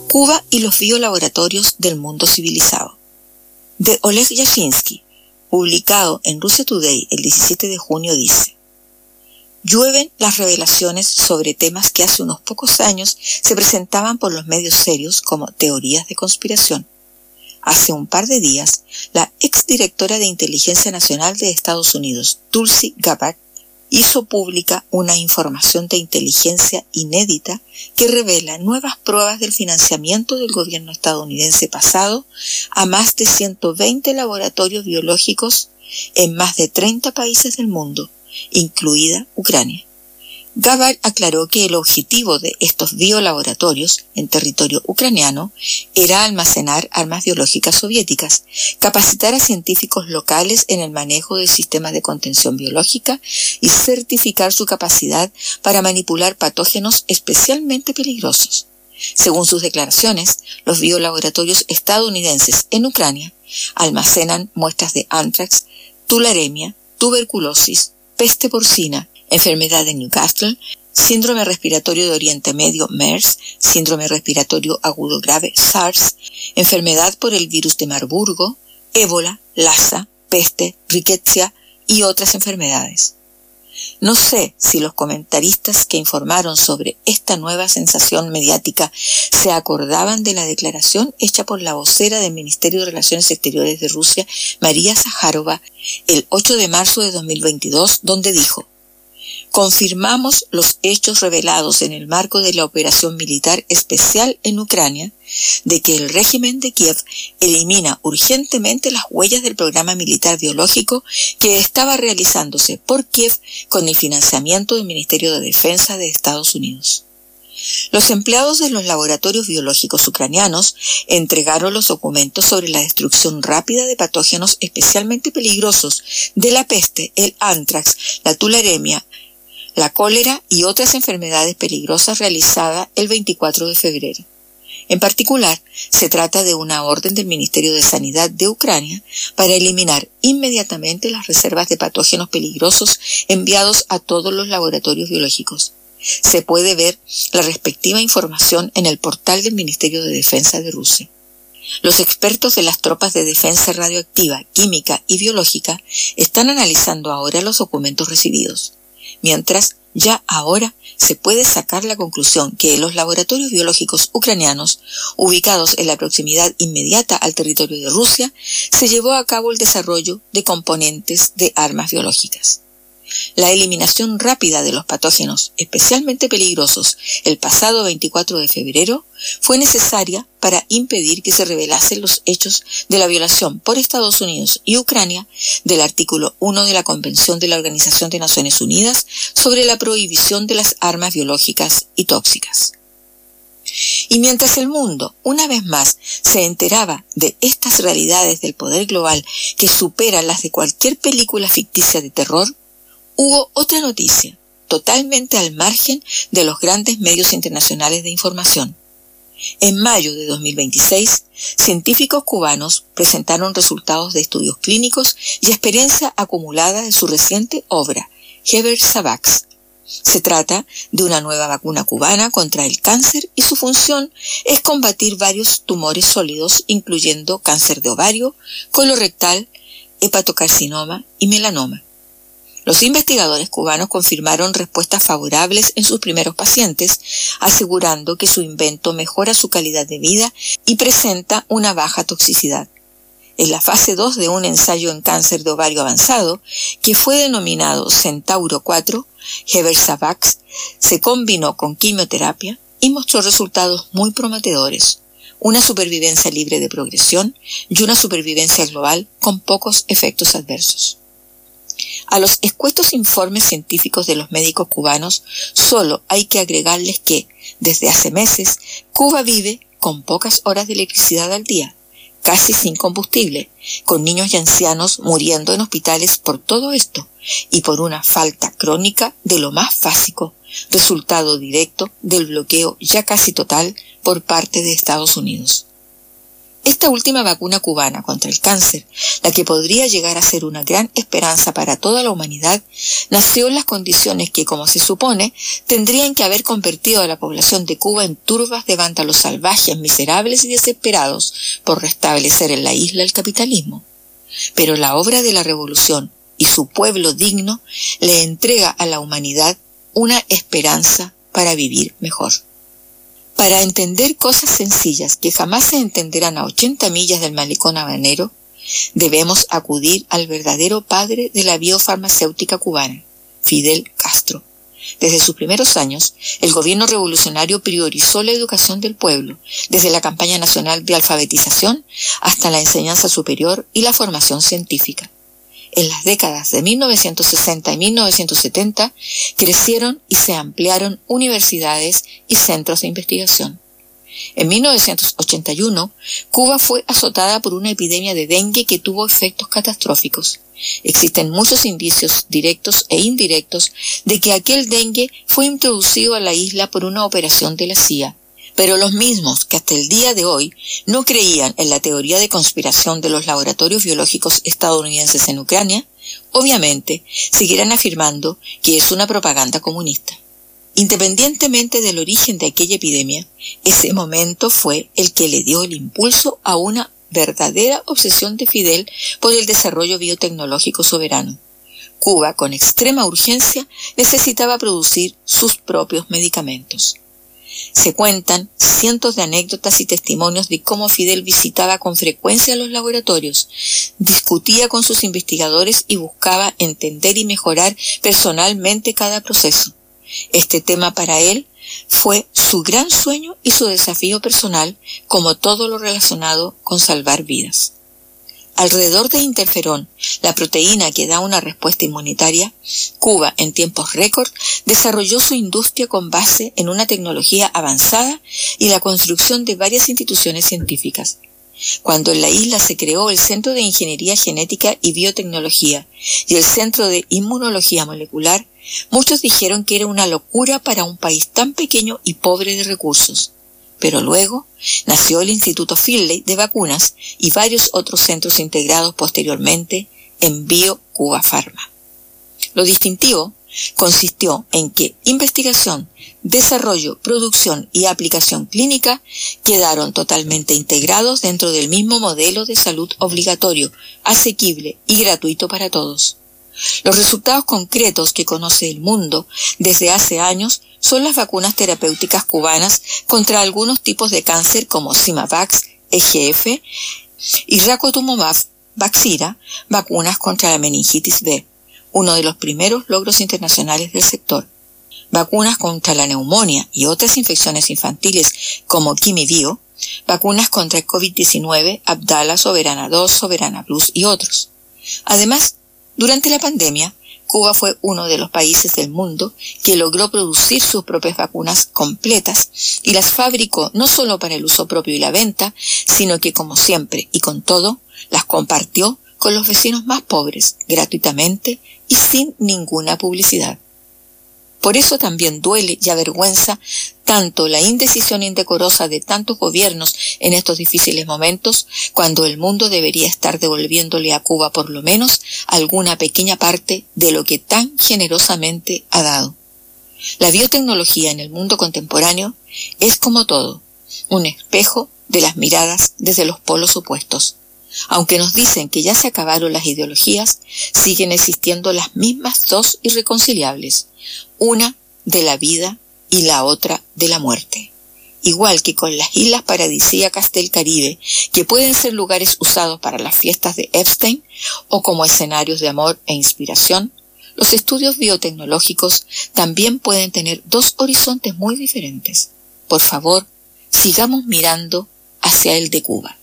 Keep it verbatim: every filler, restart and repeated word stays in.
Cuba y los biolaboratorios del mundo civilizado, de Oleg Yashinsky, publicado en Russia Today el diecisiete de junio, dice: llueven las revelaciones sobre temas que hace unos pocos años se presentaban por los medios serios como teorías de conspiración. Hace un par de días, la exdirectora de Inteligencia Nacional de Estados Unidos, Tulsi Gabbard, hizo pública una información de inteligencia inédita que revela nuevas pruebas del financiamiento del gobierno estadounidense pasado a más de ciento veinte laboratorios biológicos en más de treinta países del mundo, incluida Ucrania. Gabbard aclaró que el objetivo de estos biolaboratorios en territorio ucraniano era almacenar armas biológicas soviéticas, capacitar a científicos locales en el manejo de sistemas de contención biológica y certificar su capacidad para manipular patógenos especialmente peligrosos. Según sus declaraciones, los biolaboratorios estadounidenses en Ucrania almacenan muestras de anthrax, tularemia, tuberculosis, peste porcina, enfermedad de Newcastle, síndrome respiratorio de Oriente Medio MERS, síndrome respiratorio agudo grave SARS, enfermedad por el virus de Marburgo, ébola, Lassa, peste, rickettsia y otras enfermedades. No sé si los comentaristas que informaron sobre esta nueva sensación mediática se acordaban de la declaración hecha por la vocera del Ministerio de Relaciones Exteriores de Rusia, María Zaharova, el ocho de marzo de dos mil veintidós, donde dijo: confirmamos los hechos revelados en el marco de la operación militar especial en Ucrania de que el régimen de Kiev elimina urgentemente las huellas del programa militar biológico que estaba realizándose por Kiev con el financiamiento del Ministerio de Defensa de Estados Unidos. Los empleados de los laboratorios biológicos ucranianos entregaron los documentos sobre la destrucción rápida de patógenos especialmente peligrosos de la peste, el anthrax, la tularemia, la cólera y otras enfermedades peligrosas realizada el veinticuatro de febrero. En particular, se trata de una orden del Ministerio de Sanidad de Ucrania para eliminar inmediatamente las reservas de patógenos peligrosos enviados a todos los laboratorios biológicos. Se puede ver la respectiva información en el portal del Ministerio de Defensa de Rusia. Los expertos de las tropas de defensa radioactiva, química y biológica están analizando ahora los documentos recibidos, mientras ya ahora se puede sacar la conclusión que los laboratorios biológicos ucranianos, ubicados en la proximidad inmediata al territorio de Rusia, se llevó a cabo el desarrollo de componentes de armas biológicas. La eliminación rápida de los patógenos especialmente peligrosos el pasado veinticuatro de febrero fue necesaria para impedir que se revelasen los hechos de la violación por Estados Unidos y Ucrania del artículo uno de la Convención de la Organización de Naciones Unidas sobre la prohibición de las armas biológicas y tóxicas. Y mientras el mundo, una vez más, se enteraba de estas realidades del poder global que superan las de cualquier película ficticia de terror, hubo otra noticia, totalmente al margen de los grandes medios internacionales de información. En mayo de dos mil veintiséis, científicos cubanos presentaron resultados de estudios clínicos y experiencia acumulada de su reciente obra, Heber-Savax. Se trata de una nueva vacuna cubana contra el cáncer y su función es combatir varios tumores sólidos, incluyendo cáncer de ovario, colorectal, hepatocarcinoma y melanoma. Los investigadores cubanos confirmaron respuestas favorables en sus primeros pacientes, asegurando que su invento mejora su calidad de vida y presenta una baja toxicidad. En la fase dos de un ensayo en cáncer de ovario avanzado, que fue denominado Centauro cuatro, Heber-Savax se combinó con quimioterapia y mostró resultados muy prometedores, una supervivencia libre de progresión y una supervivencia global con pocos efectos adversos. A los escuetos informes científicos de los médicos cubanos solo hay que agregarles que, desde hace meses, Cuba vive con pocas horas de electricidad al día, casi sin combustible, con niños y ancianos muriendo en hospitales por todo esto y por una falta crónica de lo más básico, resultado directo del bloqueo ya casi total por parte de Estados Unidos. Esta última vacuna cubana contra el cáncer, la que podría llegar a ser una gran esperanza para toda la humanidad, nació en las condiciones que, como se supone, tendrían que haber convertido a la población de Cuba en turbas de vándalos salvajes, miserables y desesperados por restablecer en la isla el capitalismo. Pero la obra de la revolución y su pueblo digno le entrega a la humanidad una esperanza para vivir mejor. Para entender cosas sencillas que jamás se entenderán a ochenta millas del malecón habanero, debemos acudir al verdadero padre de la biofarmacéutica cubana, Fidel Castro. Desde sus primeros años, el gobierno revolucionario priorizó la educación del pueblo, desde la campaña nacional de alfabetización hasta la enseñanza superior y la formación científica. En las décadas de mil novecientos sesenta y mil novecientos setenta crecieron y se ampliaron universidades y centros de investigación. En mil novecientos ochenta y uno, Cuba fue azotada por una epidemia de dengue que tuvo efectos catastróficos. Existen muchos indicios directos e indirectos de que aquel dengue fue introducido a la isla por una operación de la C I A. Pero los mismos que hasta el día de hoy no creían en la teoría de conspiración de los laboratorios biológicos estadounidenses en Ucrania, obviamente seguirán afirmando que es una propaganda comunista. Independientemente del origen de aquella epidemia, ese momento fue el que le dio el impulso a una verdadera obsesión de Fidel por el desarrollo biotecnológico soberano. Cuba, con extrema urgencia, necesitaba producir sus propios medicamentos. Se cuentan cientos de anécdotas y testimonios de cómo Fidel visitaba con frecuencia los laboratorios, discutía con sus investigadores y buscaba entender y mejorar personalmente cada proceso. Este tema para él fue su gran sueño y su desafío personal, como todo lo relacionado con salvar vidas. Alrededor de interferón, la proteína que da una respuesta inmunitaria, Cuba, en tiempos récord, desarrolló su industria con base en una tecnología avanzada y la construcción de varias instituciones científicas. Cuando en la isla se creó el Centro de Ingeniería Genética y Biotecnología y el Centro de Inmunología Molecular, muchos dijeron que era una locura para un país tan pequeño y pobre de recursos. Pero luego nació el Instituto Finlay de Vacunas y varios otros centros integrados posteriormente en BioCuba Pharma. Lo distintivo consistió en que investigación, desarrollo, producción y aplicación clínica quedaron totalmente integrados dentro del mismo modelo de salud obligatorio, asequible y gratuito para todos. Los resultados concretos que conoce el mundo desde hace años son las vacunas terapéuticas cubanas contra algunos tipos de cáncer como Symavax, E G F y Racotumumab Vaxira, vacunas contra la meningitis B, uno de los primeros logros internacionales del sector. Vacunas contra la neumonía y otras infecciones infantiles como Quimibio, vacunas contra el COVID diecinueve, Abdala, Soberana dos, Soberana Plus y otros. Además, durante la pandemia, Cuba fue uno de los países del mundo que logró producir sus propias vacunas completas y las fabricó no solo para el uso propio y la venta, sino que, como siempre y con todo, las compartió con los vecinos más pobres, gratuitamente y sin ninguna publicidad. Por eso también duele y avergüenza tanto la indecisión indecorosa de tantos gobiernos en estos difíciles momentos, cuando el mundo debería estar devolviéndole a Cuba por lo menos alguna pequeña parte de lo que tan generosamente ha dado. La biotecnología en el mundo contemporáneo es, como todo, un espejo de las miradas desde los polos opuestos. Aunque nos dicen que ya se acabaron las ideologías, siguen existiendo las mismas dos irreconciliables, una de la vida y la otra de la muerte. Igual que con las islas paradisíacas del Caribe, que pueden ser lugares usados para las fiestas de Epstein o como escenarios de amor e inspiración, los estudios biotecnológicos también pueden tener dos horizontes muy diferentes. Por favor, sigamos mirando hacia el de Cuba.